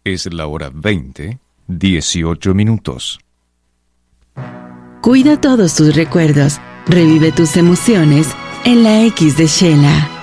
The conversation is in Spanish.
Es la hora 20:18. Cuida todos tus recuerdos. Revive tus emociones en la X de Shela.